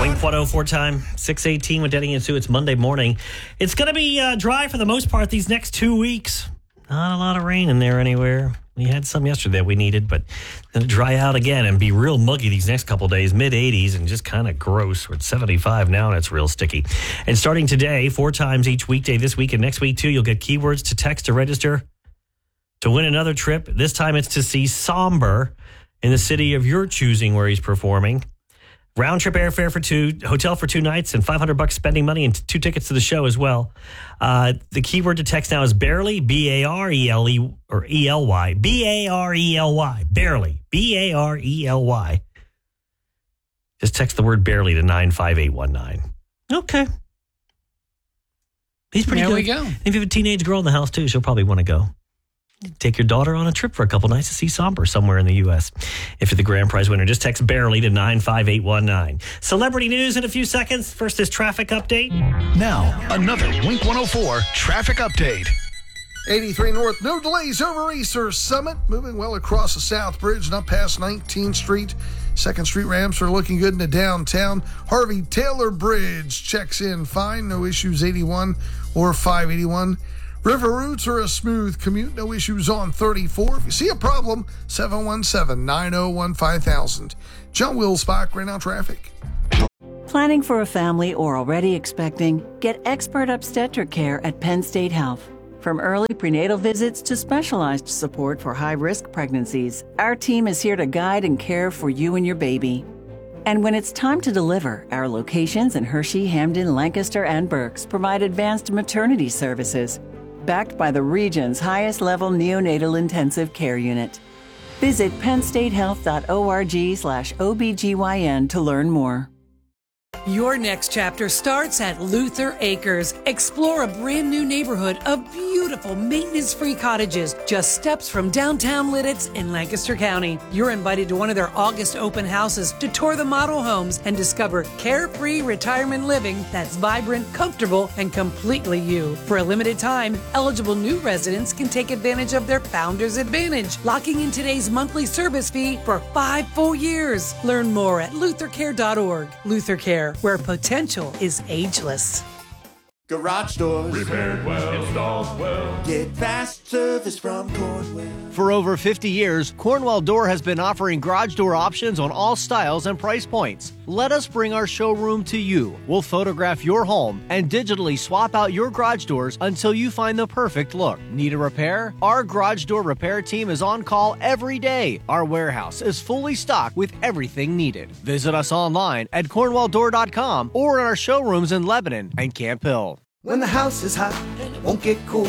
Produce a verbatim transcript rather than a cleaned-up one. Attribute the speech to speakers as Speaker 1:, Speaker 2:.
Speaker 1: Wink one oh four time, six eighteen with Denny and Sue. It's Monday morning. It's going to be uh, dry for the most part these next two weeks. Not a lot of rain in there anywhere. We had some yesterday that we needed, but it's going to dry out again and be real muggy these next couple days, mid eighties and just kind of gross. We're at seventy-five now and it's real sticky. And starting today, four times each weekday this week and next week too, you'll get keywords to text to register to win another trip. This time it's to see Somber in the city of your choosing where he's performing. Round trip airfare for two, hotel for two nights, and five hundred bucks spending money, and two tickets to the show as well. Uh, the keyword to text now is barely, B A R E L E, or E L Y. B A R E L Y. Barely. B A R E L Y. Just text the word barely to nine five eight one nine. Okay. He's pretty
Speaker 2: there
Speaker 1: good.
Speaker 2: There we go.
Speaker 1: If you have a teenage girl in the house, too, she'll probably want to go. Take your daughter on a trip for a couple nights to see Somber somewhere in the U S. If you're the grand prize winner, just text barely to nine five eight one nine. Celebrity news in a few seconds. First, this traffic update.
Speaker 3: Now, another Wink one oh four traffic update.
Speaker 4: eighty-three North, no delays over Easter Summit. Moving well across the South Bridge and up past nineteenth Street. second Street ramps are looking good into downtown. Harvey Taylor Bridge checks in fine. No issues eighty-one or five eighty-one. River routes are a smooth commute. No issues on thirty-four. If you see a problem, seven one seven, nine oh one, five thousand. John Wilsbach, right now traffic.
Speaker 5: Planning for a family or already expecting? Get expert obstetric care at Penn State Health. From early prenatal visits to specialized support for high-risk pregnancies, our team is here to guide and care for you and your baby. And when it's time to deliver, our locations in Hershey, Hamden, Lancaster, and Berks provide advanced maternity services, backed by the region's highest-level neonatal intensive care unit. Visit pennstatehealth.org slash OBGYN to learn more.
Speaker 6: Your next chapter starts at Luther Acres. Explore a brand new neighborhood of beautiful maintenance-free cottages just steps from downtown Lidditz in Lancaster County. You're invited to one of their August open houses to tour the model homes and discover carefree retirement living that's vibrant, comfortable, and completely you. For a limited time, eligible new residents can take advantage of their Founders Advantage, locking in today's monthly service fee for five full years. Learn more at luther care dot org. Luther Care, where potential is ageless.
Speaker 7: Garage doors
Speaker 8: repaired well, installed well.
Speaker 7: Get fast service from Cornwell.
Speaker 9: For over fifty years, Cornwell Door has been offering garage door options on all styles and price points. Let us bring our showroom to you. We'll photograph your home and digitally swap out your garage doors until you find the perfect look. Need a repair? Our garage door repair team is on call every day. Our warehouse is fully stocked with everything needed. Visit us online at cornwell door dot com or in our showrooms in Lebanon and Camp Hill.
Speaker 10: When the house is hot and it won't get cool,